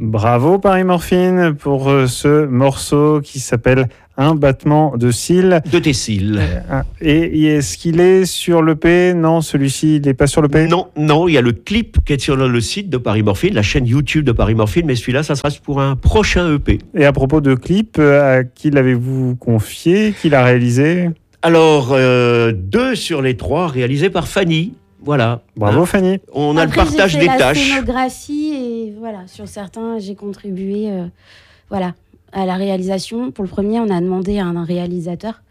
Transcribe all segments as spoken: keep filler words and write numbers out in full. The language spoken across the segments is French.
Bravo Paris Morphine pour euh, ce morceau qui s'appelle Un battement de cils. De tes cils. Euh, et, et est-ce qu'il est sur l'E P ? Non, celui-ci, il n'est pas sur l'E P ? Non, non, il y a le clip qui est sur le site de Paris Morphine, la chaîne YouTube de Paris Morphine, mais celui-là, ça sera pour un prochain E P. Et à propos de clip, euh, à qui l'avez-vous confié ? Qui l'a réalisé ? Alors, euh, deux sur les trois réalisés par Fanny. Voilà. Bravo Hein. Fanny. On a Après, le partage j'ai des fait la tâches. scénographie et voilà, sur certains, j'ai contribué euh, voilà, à la réalisation. Pour le premier, on a demandé à un réalisateur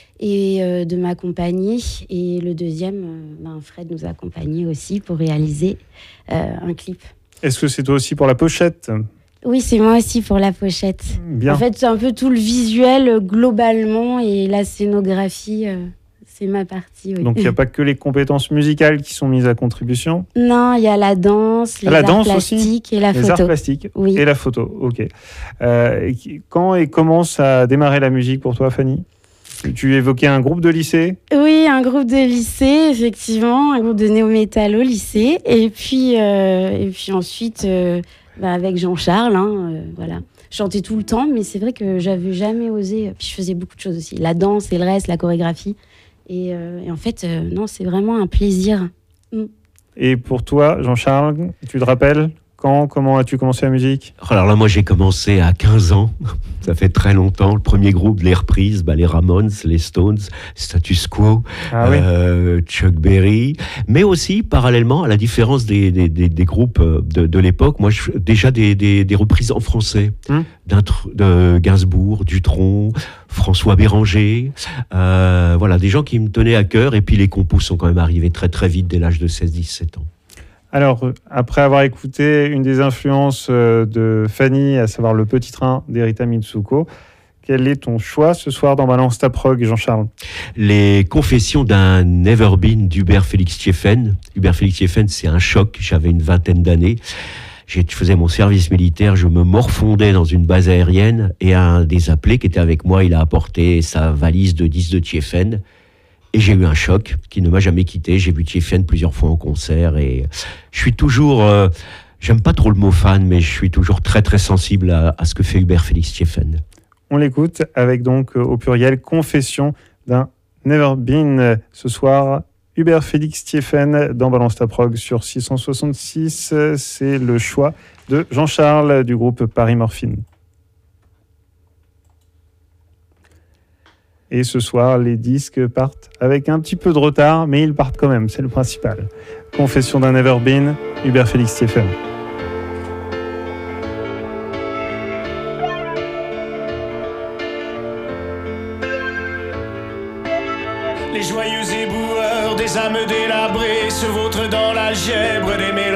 et, euh, de m'accompagner. Et le deuxième, euh, ben, Fred nous a accompagnés aussi pour réaliser euh, un clip. Est-ce que c'est toi aussi pour la pochette ? Oui, c'est moi aussi pour la pochette. Bien. En fait, c'est un peu tout le visuel euh, globalement et la scénographie, euh, c'est ma partie. Oui. Donc il n'y a pas que les compétences musicales qui sont mises à contribution. Non, il y a la danse, les La arts danse plastiques aussi et la Les photo. arts plastiques Oui. et la photo, ok. Euh, et qui- quand et comment ça a démarré la musique pour toi, Fanny ? Tu évoquais un groupe de lycée ? Oui, un groupe de lycée, effectivement, un groupe de néo-métal au lycée. Et puis, euh, et puis ensuite, euh, bah, avec Jean-Charles, hein, euh, voilà. Je chantais tout le temps, mais c'est vrai que j'avais jamais osé. Puis je faisais beaucoup de choses aussi. La danse et le reste, la chorégraphie. Et, euh, et en fait, euh, non, c'est vraiment un plaisir. Mm. Et pour toi, Jean-Charles, tu te rappelles quand, comment as-tu commencé la musique ? Alors là, moi, j'ai commencé à quinze ans. Ça fait très longtemps. Le premier groupe, les reprises, bah, les Ramones, les Stones, Status Quo, Ah oui. euh, Chuck Berry. Mais aussi, parallèlement, à la différence des, des, des, des groupes de, de l'époque, moi, je, déjà des, des, des reprises en français. Hmm. De Gainsbourg, Dutronc, François Béranger. Euh, voilà, des gens qui me tenaient à cœur. Et puis, les compos sont quand même arrivés très, très vite, dès l'âge de seize dix-sept ans. Alors, euh, après avoir écouté une des influences euh, de Fanny, à savoir Le Petit Train d'Erita Mitsuko, quel est ton choix ce soir dans Balance ta prog, Jean-Charles ? Les confessions d'un Never Been d'Hubert Félix Thieffen. Hubert Félix Thieffen, c'est un choc. J'avais une vingtaine d'années. Je faisais mon service militaire, je me morfondais dans une base aérienne et un des appelés qui était avec moi, il a apporté sa valise de disques de Thieffen et j'ai eu un choc qui ne m'a jamais quitté. J'ai vu Thieffen plusieurs fois en concert et je suis toujours, euh, j'aime pas trop le mot fan, mais je suis toujours très très sensible à, à ce que fait Hubert Félix Thieffen. On l'écoute avec donc euh, au pluriel Confession d'un Never Been euh, ce soir. Hubert Félix Thieffen dans Balance ta prog sur six cent soixante-six. Euh, C'est le choix de Jean-Charles du groupe Paris Morphine. Et ce soir, les disques partent avec un petit peu de retard, mais ils partent quand même, c'est le principal. Confession d'un Never Been, Hubert Félix Thieffen. Les joyeux éboueurs des âmes délabrées se vautrent dans l'algèbre des mélanges.